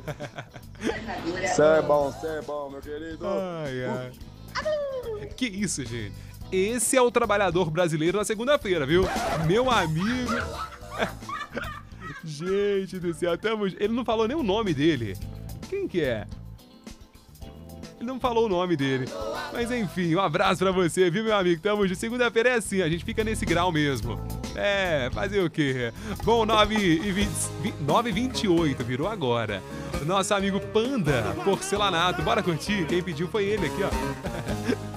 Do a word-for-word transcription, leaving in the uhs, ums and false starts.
Cê é bom, cê é bom, meu querido. Ai, ai. Que isso, gente? Esse é o trabalhador brasileiro na segunda-feira, viu? Meu amigo. Gente do céu, estamos... ele não falou nem o nome dele. Quem que é? Ele não falou o nome dele. Mas enfim, um abraço pra você, viu, meu amigo? Tamo de segunda-feira é assim, a gente fica nesse grau mesmo. É, fazer o quê? Bom, nove e vinte e oito, virou agora. Nosso amigo Panda Porcelanato, bora curtir? Quem pediu foi ele aqui, ó.